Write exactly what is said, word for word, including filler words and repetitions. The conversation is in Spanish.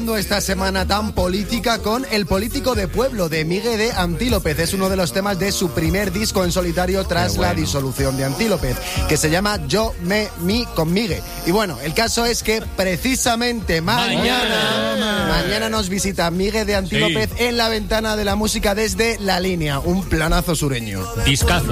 cerrando esta semana tan política con El político de pueblo de Migue de Antílopez. Es uno de los temas de su primer disco en solitario tras bueno. la disolución de Antílopez, que se llama Yo, me, mi con Migue. Y bueno, el caso es que precisamente mañana, mañana, mañana nos visita Migue de Antílopez sí. en la ventana de la música desde La Línea, un planazo sureño. Discazo.